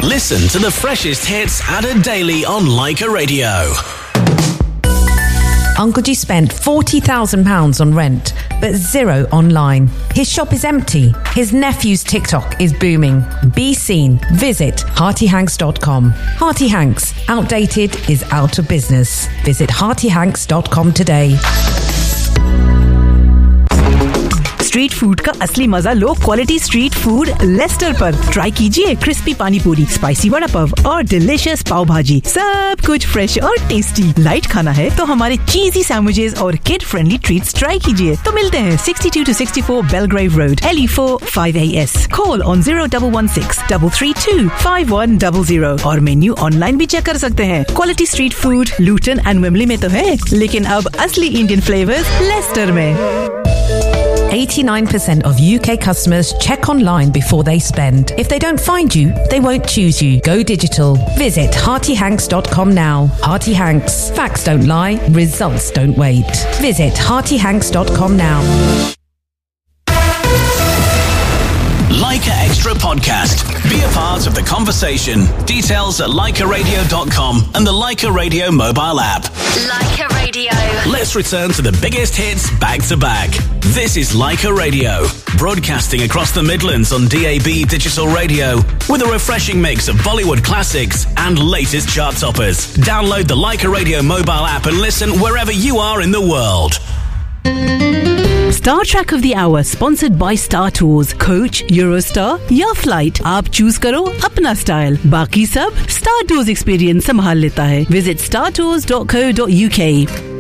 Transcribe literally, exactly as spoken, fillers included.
Listen to the freshest hits added daily on Leica Radio. Uncle G spent forty thousand pounds on rent, but zero online. His shop is empty. His nephew's TikTok is booming. Be seen. Visit hearty hanks dot com. Hearty Hanks. Outdated is out of business. Visit hearty hanks dot com today. Street food का असली मजा low quality street food Lester पर। Try कीजिए crispy पानी पूरी, spicy vada pav और delicious पाव भाजी। सब कुछ फ्रेश और टेस्टी। लाइट खाना है तो हमारे चीजी सैंडविचेस और किड फ्रेंडली ट्रीट्स ट्राई कीजिए। तो मिलते हैं sixty-two to sixty-four Belgrave Road, L E four five A S. Call on zero one one six three three two five one zero zero और मेन्यू ऑनलाइन भी check कर सकते हैं। Quality street food Lutan and Wembley में तो है, लेकिन अब असली इंडियन फ्लेवर्स लेस्टर में। eighty-nine percent of U K customers check online before they spend. If they don't find you, they won't choose you. Go digital. Visit hearty hanks dot com now. Hearty Hanks. Facts don't lie. Results don't wait. Visit hearty hanks dot com now. Leica Extra Podcast. Be a part of the conversation. Details at leica radio dot com and the Leica Radio mobile app. Leica Radio. Let's return to the biggest hits back to back. This is Leica Radio, broadcasting across the Midlands on D A B digital radio with a refreshing mix of Bollywood classics and latest chart toppers. Download the Leica Radio mobile app and listen wherever you are in the world. Star Track of the Hour sponsored by Star Tours, Coach, Eurostar या Flight. आप choose करो अपना style, बाकी सब Star Tours experience संभाल लेता है. Visit star tours dot co dot U K.